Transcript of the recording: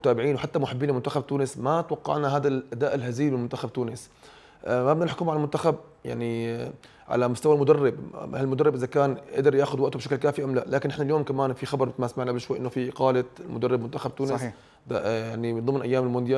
المتابعين وحتى محبين منتخب تونس ما توقعنا هذا الاداء الهزيل من منتخب تونس. ما بدنا نحكم على المنتخب يعني على مستوى المدرب، هل المدرب اذا كان قدر ياخذ وقته بشكل كافي ام لا، لكن احنا اليوم كمان في خبر ما سمعنا قبل شوي انه في اقاله مدرب منتخب تونس صحيح. يعني من ضمن ايام المونديال.